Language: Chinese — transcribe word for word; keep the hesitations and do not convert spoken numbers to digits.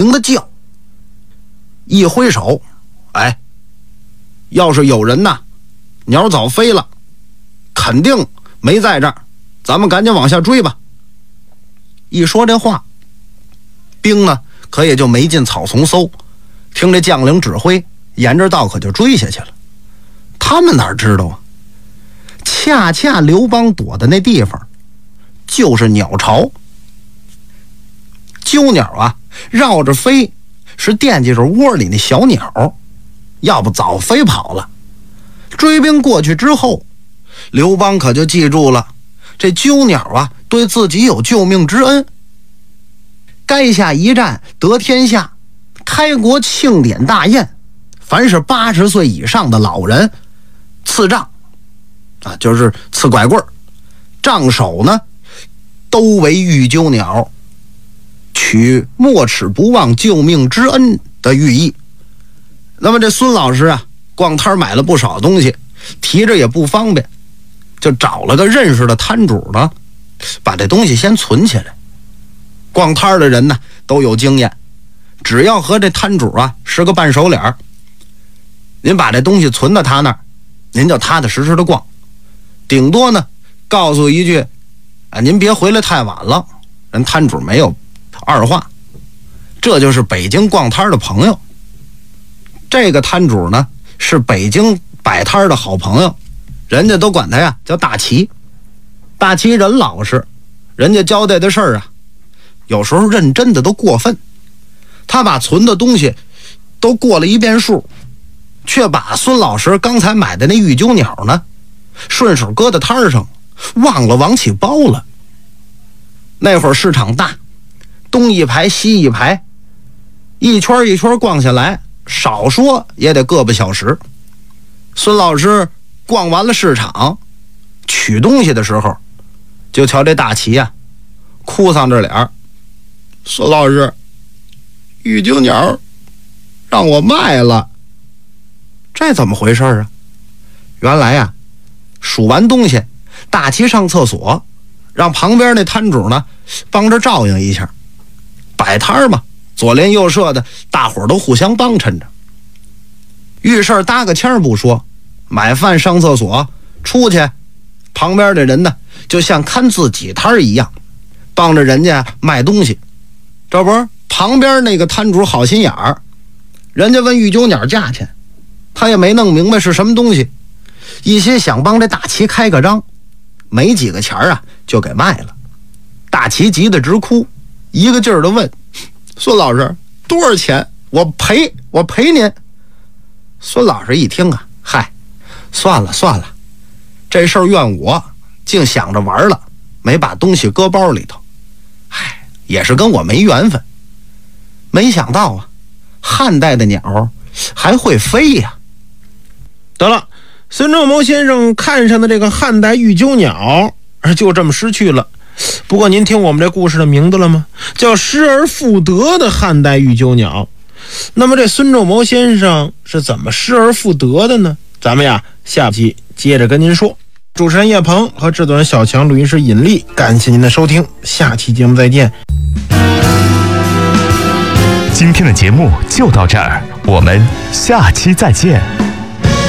停的叫，一挥手，哎，要是有人呐，鸟早飞了，肯定没在这儿，咱们赶紧往下追吧。一说这话，兵呢可也就没进草丛搜，听这将领指挥，沿着道可就追下去了。他们哪知道啊，恰恰刘邦躲的那地方就是鸟巢。鸠鸟啊绕着飞，是惦记着窝里那小鸟，要不早飞跑了。追兵过去之后，刘邦可就记住了这鸠鸟啊对自己有救命之恩，垓下一战得天下，开国庆典大宴，凡是八十岁以上的老人赐杖啊，就是赐拐棍，杖首呢都为玉鸠鸟，取没齿不忘救命之恩的寓意。那么这孙老师啊逛摊买了不少东西，提着也不方便，就找了个认识的摊主呢，把这东西先存起来。逛摊的人呢都有经验，只要和这摊主啊是个半熟脸，您把这东西存到他那儿，您就踏踏实实的逛，顶多呢告诉一句啊，您别回来太晚了，人摊主没有二话。这就是北京逛摊的朋友。这个摊主呢是北京摆摊的好朋友，人家都管他呀叫大齐。大齐人老实，人家交代的事儿啊有时候认真的都过分，他把存的东西都过了一遍数，却把孙老师刚才买的那玉鸠鸟呢顺手搁在摊上，忘了往起包了。那会儿市场大，东一排西一排，一圈一圈逛下来，少说也得个把小时。孙老师逛完了市场，取东西的时候，就瞧这大齐啊哭丧着脸，孙老师，玉鸠鸟让我卖了。这怎么回事啊？原来呀、啊，数完东西，大齐上厕所，让旁边那摊主呢帮着照应一下。摆摊嘛，左邻右舍的大伙儿都互相帮衬着。遇事搭个签不说，买饭上厕所出去，旁边的人呢就像看自己摊一样，帮着人家卖东西。这不是旁边那个摊主好心眼儿，人家问玉鸠鸟价钱，他也没弄明白是什么东西，一心想帮这大齐开个张，没几个钱啊就给卖了。大齐急得直哭，一个劲儿的问孙老师多少钱，我赔我赔您。孙老师一听啊，嗨，算了算了，这事儿怨我，净想着玩了，没把东西搁包里头，唉，也是跟我没缘分。没想到啊，汉代的鸟还会飞呀。 得了，孙仲谋先生看上的这个汉代玉鸠鸟就这么失去了。不过您听我们这故事的名字了吗？叫失而复得的汉代玉鸠鸟。那么这孙仲谋先生是怎么失而复得的呢？咱们呀下期接着跟您说。主持人叶鹏和制作人小强，录音师尹力，感谢您的收听，下期节目再见。 今天的节目就到这儿，我们下期再见。